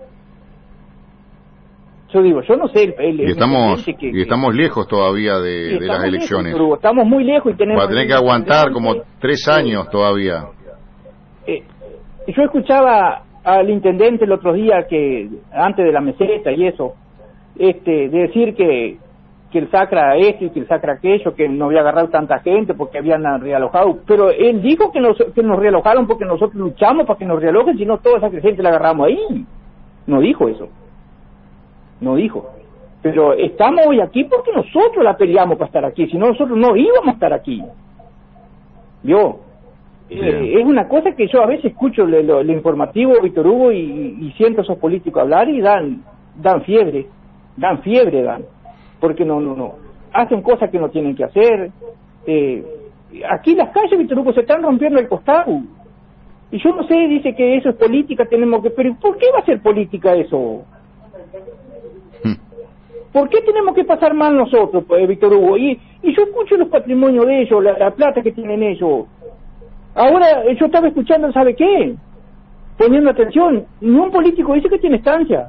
Yo digo, yo no sé el, el, y estamos que, y estamos lejos todavía de, de las elecciones, lejos, estamos muy lejos y tenemos va a tener que aguantar como tres años todavía. eh, yo escuchaba al intendente el otro día, que antes de la meseta y eso, este, de decir que que el Sacra esto y que el Sacra aquello, que no había agarrado tanta gente porque habían realojado, pero él dijo que nos, que nos realojaron porque nosotros luchamos para que nos realojen, si no toda esa gente la agarramos ahí. No dijo eso, no dijo, pero estamos hoy aquí porque nosotros la peleamos para estar aquí, si no nosotros no íbamos a estar aquí, ¿vio? Eh, es una cosa que yo a veces escucho el, el informativo, Víctor Hugo, y, y siento a esos políticos hablar y dan dan fiebre, dan fiebre, dan, porque no, no, no, hacen cosas que no tienen que hacer. Eh, aquí las calles, Víctor Hugo, se están rompiendo al costado, y yo no sé, dice que eso es política, tenemos que, pero ¿por qué va a ser política eso? ¿Por qué tenemos que pasar mal nosotros, pues, Víctor Hugo? Y, y yo escucho los patrimonios de ellos, la, la plata que tienen ellos. Ahora, yo estaba escuchando, ¿sabe qué? Poniendo atención, ningún político dice que tiene estancia.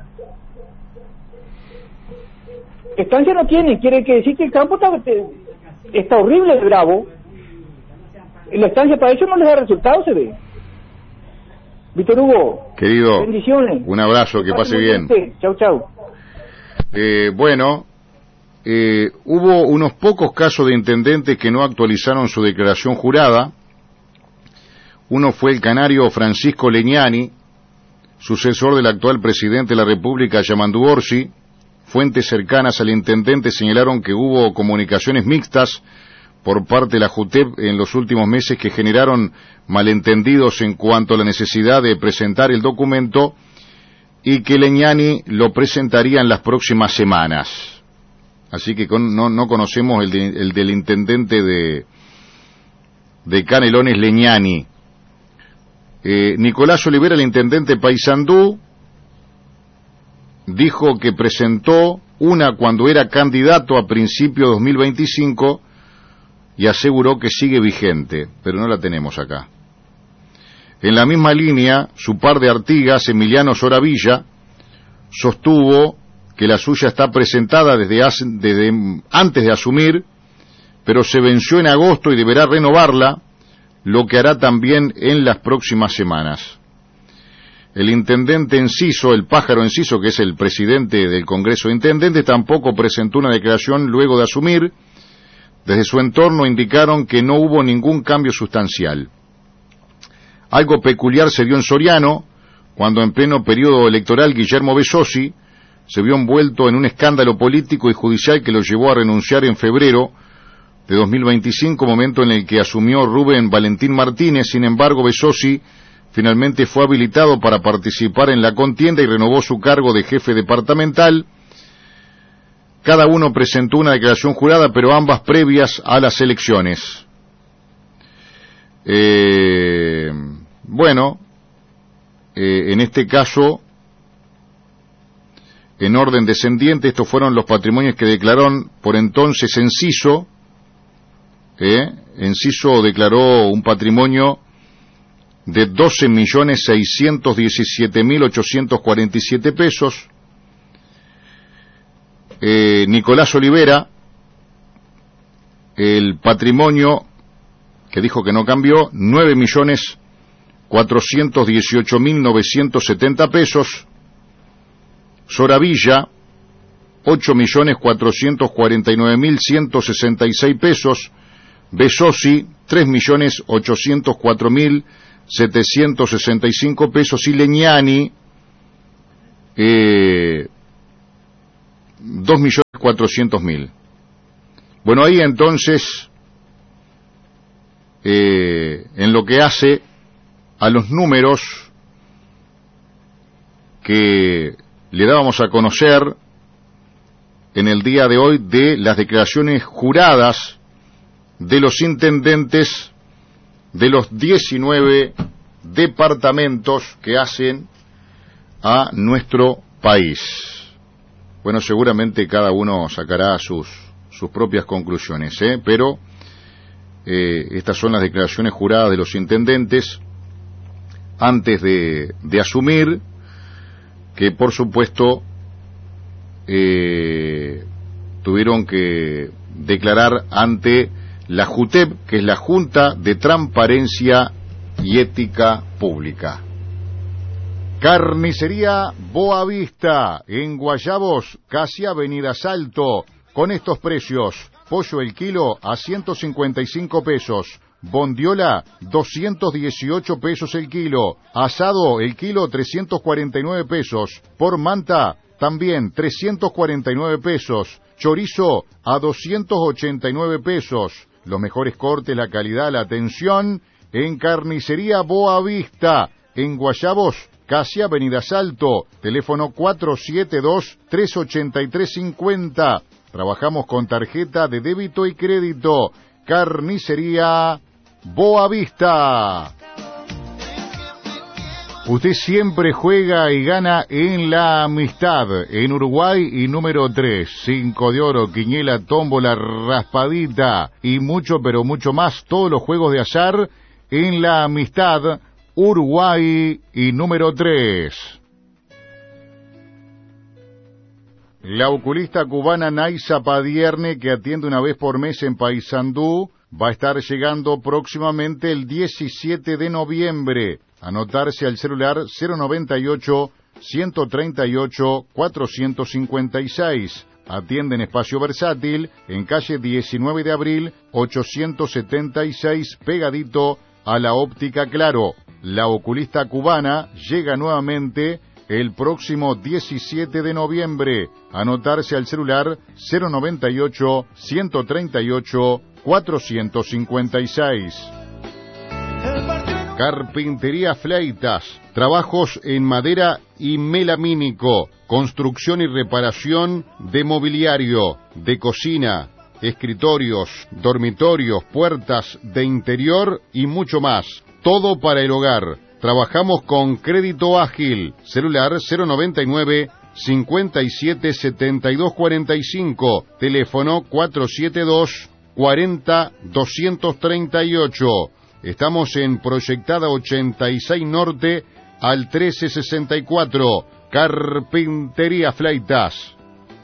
Estancia no tiene, quiere decir que el campo está, está horrible de bravo. La estancia para ellos no les da resultado, se ve. Víctor Hugo, querido, bendiciones. Un abrazo, que pase bien. Chau, chau. Eh, bueno, eh, hubo unos pocos casos de intendentes que no actualizaron su declaración jurada. Uno fue el canario Francisco Leñani, sucesor del actual presidente de la República, Yamandu Orsi. Fuentes cercanas al intendente señalaron que hubo comunicaciones mixtas por parte de la JUTEP en los últimos meses que generaron malentendidos en cuanto a la necesidad de presentar el documento y que Leñani lo presentaría en las próximas semanas. Así que con, no, no conocemos el, de, el del intendente de, de Canelones, Leñani. Eh, Nicolás Olivera, el intendente Paysandú, dijo que presentó una cuando era candidato a principio de dos mil veinticinco y aseguró que sigue vigente, pero no la tenemos acá. En la misma línea, su par de Artigas, Emiliano Soravilla, sostuvo que la suya está presentada desde, hace, desde antes de asumir, pero se venció en agosto y deberá renovarla, lo que hará también en las próximas semanas. El intendente Enciso, el pájaro Enciso, que es el presidente del Congreso de Intendentes, tampoco presentó una declaración luego de asumir. Desde su entorno indicaron que no hubo ningún cambio sustancial. Algo peculiar se dio en Soriano, cuando en pleno periodo electoral Guillermo Besosi se vio envuelto en un escándalo político y judicial que lo llevó a renunciar en febrero de dos mil veinticinco, momento en el que asumió Rubén Valentín Martínez. Sin embargo, Besosi finalmente fue habilitado para participar en la contienda y renovó su cargo de jefe departamental. Cada uno presentó una declaración jurada, pero ambas previas a las elecciones. Eh, bueno, eh, en este caso, en orden descendiente, estos fueron los patrimonios que declararon por entonces Enciso. Eh, Enciso declaró un patrimonio de doce millones seiscientos diecisiete mil ochocientos cuarenta y siete pesos. Eh, Nicolás Olivera, el patrimonio que dijo que no cambió, nueve millones cuatrocientos dieciocho mil novecientos setenta pesos. Soravilla, ocho millones cuatrocientos cuarenta y nueve mil ciento sesenta y seis pesos. Besosi, tres millones ochocientos cuatro mil setecientos sesenta y cinco pesos. Y Leñani, eh, dos millones cuatrocientos mil. Bueno, ahí entonces, eh, en lo que hace a los números que le dábamos a conocer en el día de hoy de las declaraciones juradas de los intendentes de los diecinueve departamentos que hacen a nuestro país. Bueno, seguramente cada uno sacará sus, sus propias conclusiones, ¿eh? pero eh, estas son las declaraciones juradas de los intendentes antes de, de asumir, que por supuesto eh, tuvieron que declarar ante la JUTEP, que es la Junta de Transparencia y Ética Pública. Carnicería Boavista, en Guayabos, casi Avenida Salto, con estos precios: pollo el kilo a ciento cincuenta y cinco pesos, bondiola doscientos dieciocho pesos el kilo, asado el kilo trescientos cuarenta y nueve pesos, por manta también trescientos cuarenta y nueve pesos, chorizo a doscientos ochenta y nueve pesos. Los mejores cortes, la calidad, la atención en Carnicería Boavista, en Guayabos, casi Avenida Salto, teléfono cuatro siete dos, tres ocho tres cinco cero. Trabajamos con tarjeta de débito y crédito. Carnicería Boavista. Usted siempre juega y gana en La Amistad, en Uruguay y número tres. Cinco de oro, quiniela, tómbola, raspadita y mucho, pero mucho más. Todos los juegos de azar en La Amistad, Uruguay y número tres. La oculista cubana Naisa Padierne, que atiende una vez por mes en Paysandú, va a estar llegando próximamente el diecisiete de noviembre. Anotarse al celular cero noventa y ocho, ciento treinta y ocho, cuatrocientos cincuenta y seis. Atiende en espacio versátil, en calle diecinueve de abril, ochocientos setenta y seis, pegadito a la óptica Claro. La oculista cubana llega nuevamente el próximo diecisiete de noviembre. Anotarse al celular cero noventa y ocho, ciento treinta y ocho, cuatrocientos cincuenta y seis. Carpintería Fleitas, trabajos en madera y melamínico, construcción y reparación de mobiliario, de cocina, escritorios, dormitorios, puertas de interior y mucho más. Todo para el hogar. Trabajamos con crédito ágil. Celular cero noventa y nueve, cincuenta y siete, setenta y dos cuarenta y cinco. Teléfono cuatro siete dos, cuarenta, doscientos treinta y ocho. Estamos en Proyectada ochenta y seis Norte al trece sesenta y cuatro. Carpintería Fleitas.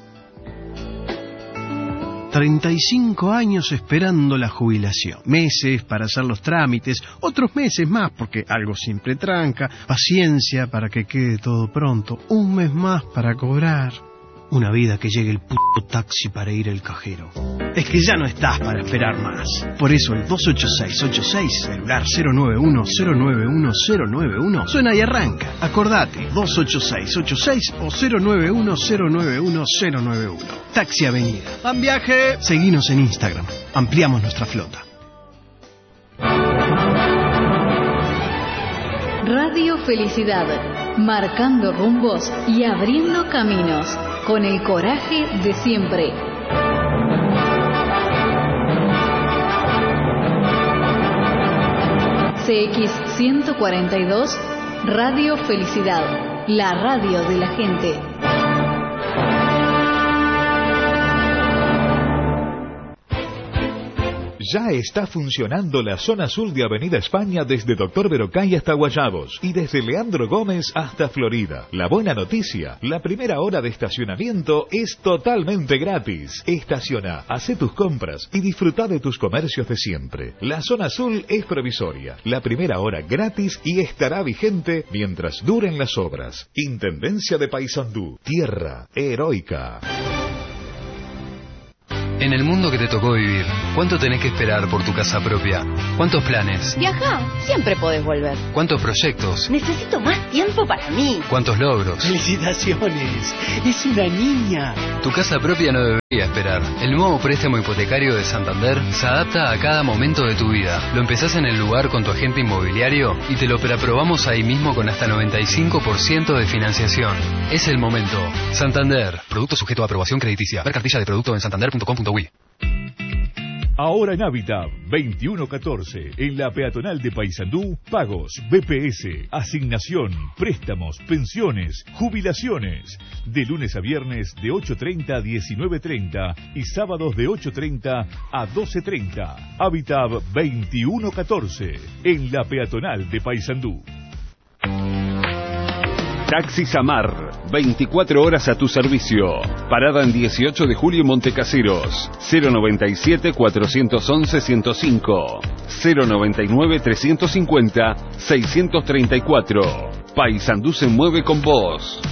treinta y cinco años esperando la jubilación. Meses para hacer los trámites, otros meses más porque algo siempre tranca. Paciencia para que quede todo pronto. Un mes más para cobrar. Una vida que llegue el puto taxi para ir al cajero. Es que ya no estás para esperar más. Por eso el dos ocho seis ocho seis, celular cero nueve uno, cero nueve uno, cero nueve uno, suena y arranca. Acordate, dos ocho seis ocho seis o cero nueve uno, cero nueve uno, cero nueve uno. Taxi Avenida. ¡Van viaje! Seguinos en Instagram. Ampliamos nuestra flota. Radio Felicidad. Marcando rumbos y abriendo caminos. Con el coraje de siempre. C X ciento cuarenta y dos, Radio Felicidad, la radio de la gente. Ya está funcionando la zona sur de Avenida España desde Doctor Verocay hasta Guayabos y desde Leandro Gómez hasta Florida. La buena noticia, la primera hora de estacionamiento es totalmente gratis. Estaciona, hace tus compras y disfruta de tus comercios de siempre. La zona azul es provisoria, la primera hora gratis y estará vigente mientras duren las obras. Intendencia de Paysandú, tierra heroica. En el mundo que te tocó vivir, ¿cuánto tenés que esperar por tu casa propia? ¿Cuántos planes? Viajá, siempre podés volver. ¿Cuántos proyectos? Necesito más tiempo para mí. ¿Cuántos logros? ¡Felicitaciones! ¡Es una niña! Tu casa propia no debería esperar. El nuevo préstamo hipotecario de Santander se adapta a cada momento de tu vida. Lo empezás en el lugar con tu agente inmobiliario y te lo preaprobamos ahí mismo con hasta noventa y cinco por ciento de financiación. Es el momento. Santander. Producto sujeto a aprobación crediticia. Ver cartilla de producto en santander punto com punto uy. Ahora en Habitat, veintiuno catorce, en la peatonal de Paysandú, pagos, B P S, asignación, préstamos, pensiones, jubilaciones. De lunes a viernes de ocho treinta a diecinueve treinta y sábados de ocho treinta a doce treinta. Habitat veintiuno catorce, en la peatonal de Paysandú. Taxi Samar, veinticuatro horas a tu servicio. Parada en dieciocho de julio Montecaseros. cero noventa y siete, cuatrocientos once, ciento cinco. cero noventa y nueve, trescientos cincuenta, seiscientos treinta y cuatro. Paysandú se mueve con vos.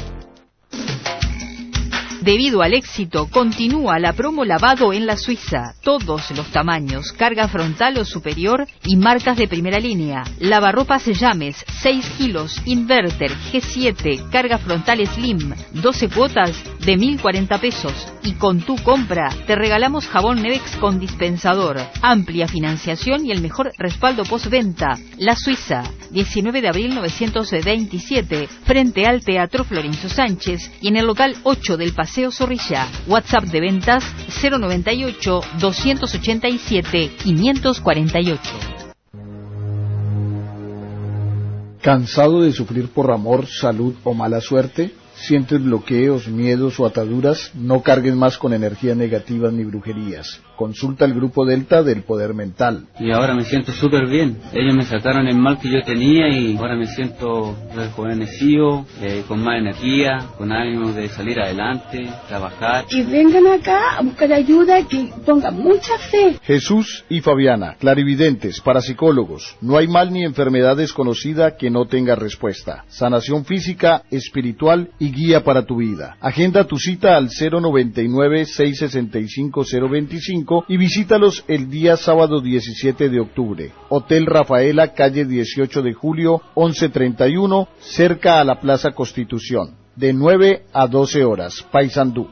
Debido al éxito, continúa la promo lavado en la Suiza. Todos los tamaños, carga frontal o superior y marcas de primera línea. Lavarropas Llames, seis kilos, inverter, G siete, carga frontal Slim, doce cuotas de mil cuarenta pesos. Y con tu compra, te regalamos jabón Nevex con dispensador. Amplia financiación y el mejor respaldo postventa. La Suiza, diecinueve de abril novecientos veintisiete, frente al Teatro Florencio Sánchez y en el local ocho del Paseo Zorrilla. WhatsApp de ventas cero noventa y ocho, doscientos ochenta y siete, quinientos cuarenta y ocho. ¿Cansado de sufrir por amor, salud o mala suerte? ¿Sientes bloqueos, miedos o ataduras? No cargues más con energías negativas ni brujerías. Consulta el Grupo Delta del Poder Mental. Y ahora me siento súper bien. Ellos me sacaron el mal que yo tenía y ahora me siento rejuvenecido, eh, con más energía, con ánimo de salir adelante, trabajar. Que vengan acá a buscar ayuda, que pongan mucha fe. Jesús y Fabiana, clarividentes, parapsicólogos. No hay mal ni enfermedad desconocida que no tenga respuesta. Sanación física, espiritual y guía para tu vida. Agenda tu cita al cero noventa y nueve, seiscientos sesenta y cinco, cero veinticinco y visítalos el día sábado diecisiete de octubre. Hotel Rafaela, calle dieciocho de julio, once treinta y uno, cerca a la Plaza Constitución, de nueve a doce horas. Paysandú.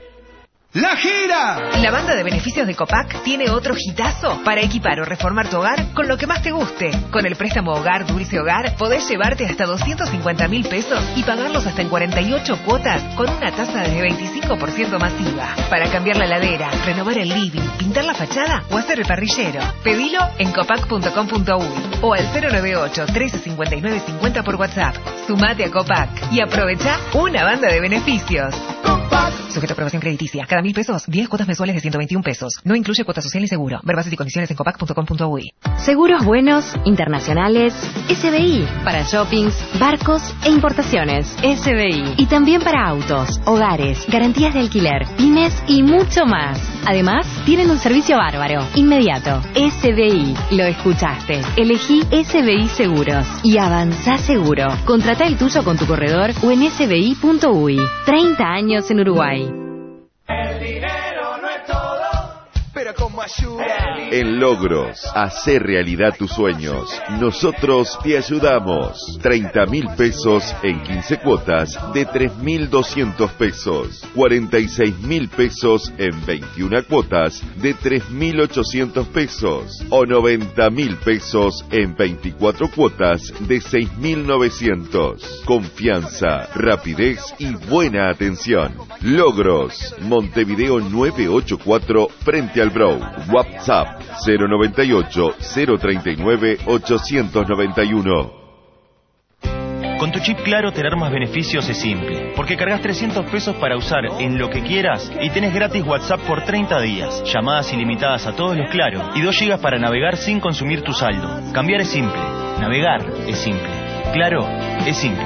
¡La gira! La banda de beneficios de Copac tiene otro hitazo para equipar o reformar tu hogar con lo que más te guste. Con el préstamo Hogar Dulce Hogar podés llevarte hasta doscientos cincuenta mil pesos y pagarlos hasta en cuarenta y ocho cuotas con una tasa de veinticinco por ciento masiva. Para cambiar la heladera, renovar el living, pintar la fachada o hacer el parrillero. Pedilo en copac punto com punto uy o al cero noventa y ocho, trece cincuenta y nueve cincuenta por WhatsApp. Sumate a Copac y aprovecha una banda de beneficios. Copac. Sujeto a aprobación crediticia. Cada mil pesos, diez cuotas mensuales de ciento veintiún pesos. No incluye cuota social ni seguro. Ver bases y condiciones en copac punto com punto uy. Seguros buenos, internacionales, S B I. Para shoppings, barcos e importaciones. S B I. Y también para autos, hogares, garantías de alquiler, pymes y mucho más. Además, tienen un servicio bárbaro, inmediato. S B I. Lo escuchaste. Elegí S B I Seguros y avanzá seguro. Contratá el tuyo con tu corredor o en s b i punto uy. treinta años en Uruguay. El dinero no es todo, pero como ayuda. En Logros, hacer realidad tus sueños. Nosotros te ayudamos. treinta mil pesos en quince cuotas de tres mil doscientos pesos. cuarenta y seis mil pesos en veintiuna cuotas de tres mil ochocientos pesos. O noventa mil pesos en veinticuatro cuotas de seis mil novecientos. Confianza, rapidez y buena atención. Logros, Montevideo novecientos ochenta y cuatro frente al Brow. WhatsApp cero noventa y ocho, cero treinta y nueve, ochocientos noventa y uno. Con tu chip Claro tener más beneficios es simple, porque cargas trescientos pesos para usar en lo que quieras y tenés gratis WhatsApp por treinta días, llamadas ilimitadas a todos los Claro y dos gigas para navegar sin consumir tu saldo. Cambiar es simple, navegar es simple, Claro es simple.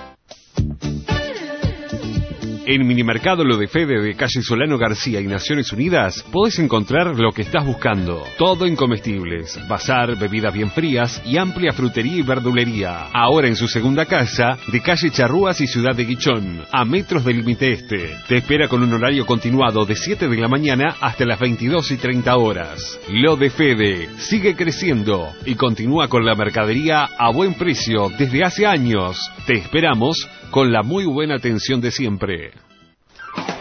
En Minimercado Lo de Fede de calle Solano García y Naciones Unidas podés encontrar lo que estás buscando. Todo en comestibles, bazar, bebidas bien frías y amplia frutería y verdulería. Ahora en su segunda casa de calle Charrúas y Ciudad de Guichón, a metros del límite este. Te espera con un horario continuado de siete de la mañana hasta las veintidós y treinta horas. Lo de Fede sigue creciendo y continúa con la mercadería a buen precio desde hace años. Te esperamos con la muy buena atención de siempre.